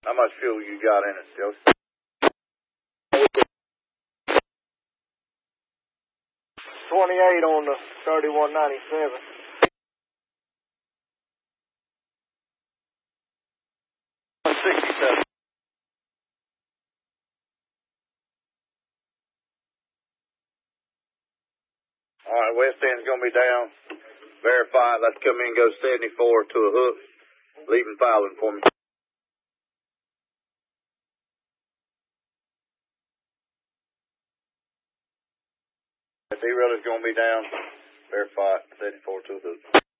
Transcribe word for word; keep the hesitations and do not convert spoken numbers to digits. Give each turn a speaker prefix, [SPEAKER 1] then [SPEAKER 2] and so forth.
[SPEAKER 1] How much fuel you got in it, Joe?
[SPEAKER 2] twenty-eight on the thirty-one ninety-seven.
[SPEAKER 1] one sixty-seven. All right, west end's going to be down. Verify. Let's come in and go seventy-four to a hook. Leaving filing for me. The D-rail is going to be down. Verify. seventy-four to a hook.